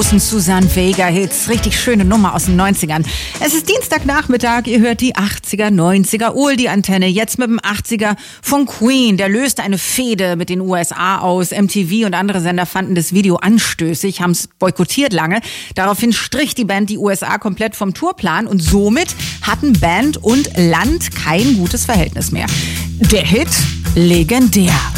Susan Vega Hits, richtig schöne Nummer aus den 90ern. Es ist Dienstagnachmittag, ihr hört die 80er, 90er, die Antenne, jetzt mit dem 80er von Queen. Der löste eine Fehde mit den USA aus. MTV und andere Sender fanden das Video anstößig, haben es boykottiert lange. Daraufhin strich die Band die USA komplett vom Tourplan und somit hatten Band und Land kein gutes Verhältnis mehr. Der Hit legendär.